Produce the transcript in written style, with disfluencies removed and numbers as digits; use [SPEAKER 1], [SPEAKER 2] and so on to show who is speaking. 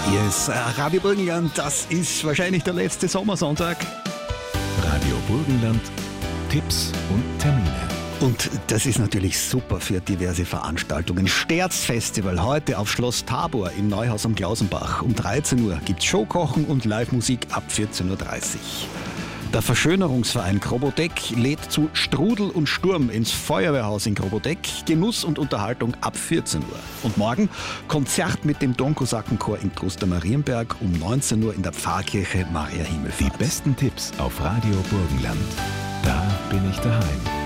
[SPEAKER 1] Yes, Radio Burgenland, das ist wahrscheinlich der letzte Sommersonntag.
[SPEAKER 2] Radio Burgenland, Tipps und Termine.
[SPEAKER 1] Und das ist natürlich super für diverse Veranstaltungen. Sterzfestival heute auf Schloss Tabor in Neuhaus am Klausenbach. Um 13 Uhr gibt's Showkochen und Live-Musik ab 14.30 Uhr. Der Verschönerungsverein Grobodeck lädt zu Strudel und Sturm ins Feuerwehrhaus in Grobodeck. Genuss und Unterhaltung ab 14 Uhr. Und morgen Konzert mit dem Donkosakenchor in Klostermarienberg um 19 Uhr in der Pfarrkirche Maria Himmelfahrt.
[SPEAKER 2] Die besten Tipps auf Radio Burgenland. Da bin ich daheim.